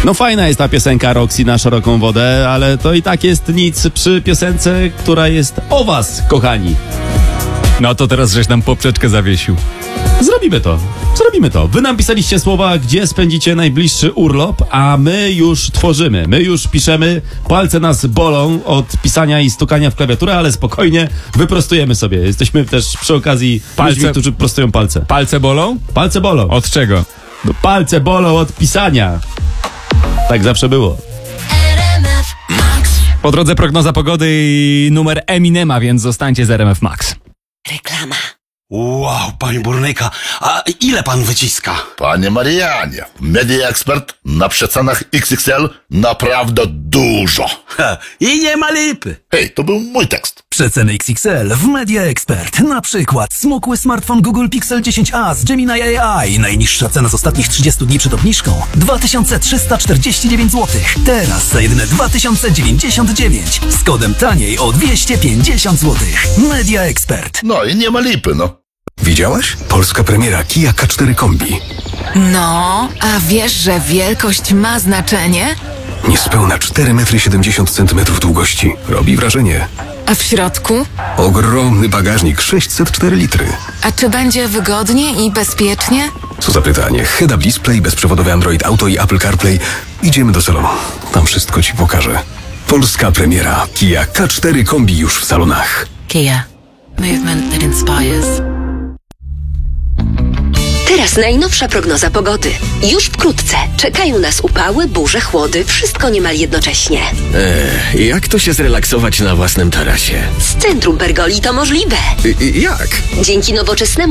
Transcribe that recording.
No fajna jest ta piosenka Roxy na szeroką wodę, ale to i tak jest nic przy piosence, która jest o was, kochani. No to teraz żeś nam poprzeczkę zawiesił. Zrobimy to. Wy nam pisaliście słowa, gdzie spędzicie najbliższy urlop, a my już tworzymy, my już piszemy. Palce nas bolą od pisania i stukania w klawiaturę, ale spokojnie, wyprostujemy sobie. Jesteśmy też przy okazji ludźmi, którzy prostują palce. Palce bolą? Palce bolą. Od czego? No, palce bolą od pisania. Tak zawsze było. Po drodze prognoza pogody i numer Eminema, więc zostańcie z RMF Max. Reklama. Wow, panie burnyka, a ile pan wyciska? Panie Marianie, Media Expert na przecenach XXL naprawdę dużo. I nie ma lipy. Hej, to był mój tekst. Przeceny XXL w Media Expert. Na przykład smukły smartfon Google Pixel 10a z Gemini AI. Najniższa cena z ostatnich 30 dni przed obniżką 2349 zł. Teraz za jedyne 2099 z kodem taniej o 250 zł. Media Expert. No i nie ma lipy, no. Widziałaś? Polska premiera Kia K4 Kombi. No, a wiesz, że wielkość ma znaczenie? Niespełna 4,70 m długości. Robi wrażenie. A w środku? Ogromny bagażnik, 604 litry. A czy będzie wygodnie i bezpiecznie? Co za pytanie. Head-up display, bezprzewodowy Android Auto i Apple CarPlay. Idziemy do salonu. Tam wszystko ci pokażę. Polska premiera Kia K4 Kombi już w salonach. Kia. Movement that inspires. Teraz najnowsza prognoza pogody. Już wkrótce czekają nas upały, burze, chłody, wszystko niemal jednocześnie. Jak to się zrelaksować na własnym tarasie? Z centrum Pergoli to możliwe. Jak? Dzięki nowoczesnemu